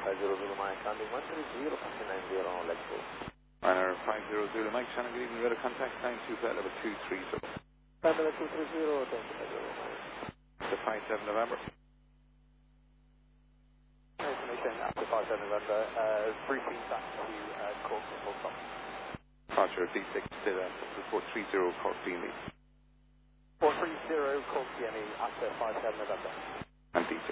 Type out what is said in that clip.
Zulu Mike, landing 130, passing 90 on leg 4. Ryanair 50 Zulu Mike, Shannon, good evening, radar contact, 92 flight level 230. Flight level 230, thank you, Zulu Mike. To 57 November. Information after 57 November, briefing back to Cork and full stop. Roger, D6, report 30, Cork DME. 430, Cork DME after 57 November. And D6.